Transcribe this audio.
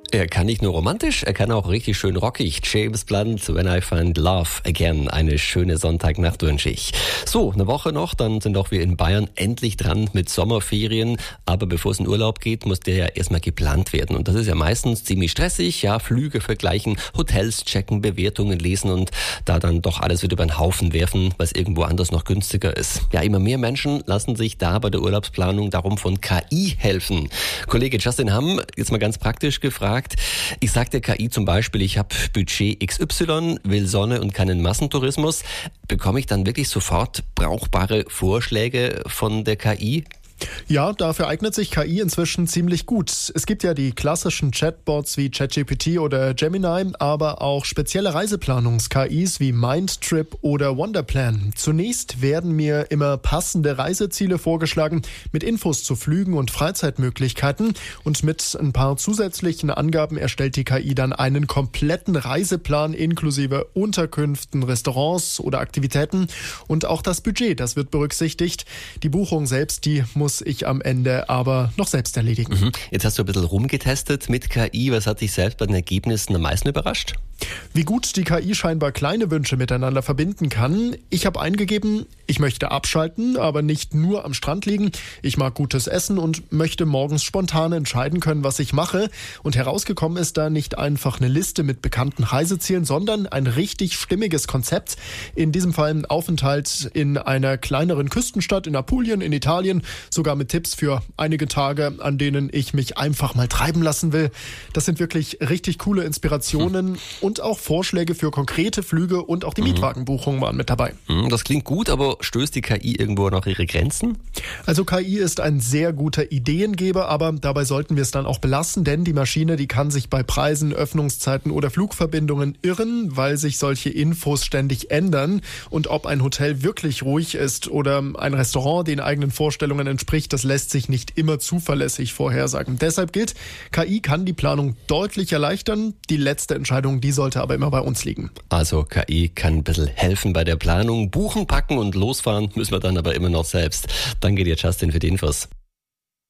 Er kann nicht nur romantisch, er kann auch richtig schön rockig. James Blunt, When I Find Love Again. Eine schöne Sonntagnacht wünsche ich. So, eine Woche noch, dann sind auch wir in Bayern endlich dran mit Sommerferien. Aber bevor es in Urlaub geht, muss der ja erstmal geplant werden. Und das ist ja meistens ziemlich stressig. Ja, Flüge vergleichen, Hotels checken, Bewertungen lesen und da dann doch alles wieder über den Haufen werfen, weil es irgendwo anders noch günstiger ist. Ja, immer mehr Menschen lassen sich da bei der Urlaubsplanung darum von KI helfen. Kollege Justin Hamm, jetzt mal ganz praktisch gefragt. Ich sage der KI zum Beispiel, ich habe Budget XY, will Sonne und keinen Massentourismus. Bekomme ich dann wirklich sofort brauchbare Vorschläge von der KI? Ja, dafür eignet sich KI inzwischen ziemlich gut. Es gibt ja die klassischen Chatbots wie ChatGPT oder Gemini, aber auch spezielle Reiseplanungs-KIs wie Mindtrip oder Wonderplan. Zunächst werden mir immer passende Reiseziele vorgeschlagen mit Infos zu Flügen und Freizeitmöglichkeiten und mit ein paar zusätzlichen Angaben erstellt die KI dann einen kompletten Reiseplan inklusive Unterkünften, Restaurants oder Aktivitäten und auch das Budget, das wird berücksichtigt. Die Buchung selbst, die muss ich am Ende aber noch selbst erledigen. Jetzt hast du ein bisschen rumgetestet mit KI. Was hat dich selbst bei den Ergebnissen am meisten überrascht? Wie gut die KI scheinbar kleine Wünsche miteinander verbinden kann. Ich habe eingegeben, ich möchte abschalten, aber nicht nur am Strand liegen. Ich mag gutes Essen und möchte morgens spontan entscheiden können, was ich mache. Und herausgekommen ist da nicht einfach eine Liste mit bekannten Reisezielen, sondern ein richtig stimmiges Konzept. In diesem Fall ein Aufenthalt in einer kleineren Küstenstadt in Apulien in Italien, sogar mit Tipps für einige Tage, an denen ich mich einfach mal treiben lassen will. Das sind wirklich richtig coole Inspirationen und auch Vorschläge für konkrete Flüge und auch die Mietwagenbuchungen waren mit dabei. Das klingt gut, aber stößt die KI irgendwo noch ihre Grenzen? Also KI ist ein sehr guter Ideengeber, aber dabei sollten wir es dann auch belassen, denn die Maschine, die kann sich bei Preisen, Öffnungszeiten oder Flugverbindungen irren, weil sich solche Infos ständig ändern. Und ob ein Hotel wirklich ruhig ist oder ein Restaurant den eigenen Vorstellungen entspricht, das lässt sich nicht immer zuverlässig vorhersagen. Deshalb gilt, KI kann die Planung deutlich erleichtern. Die letzte Entscheidung, die sollte aber immer bei uns liegen. Also KI kann ein bisschen helfen bei der Planung. Buchen, packen und losfahren müssen wir dann aber immer noch selbst. Danke dir, Justin, für die Infos.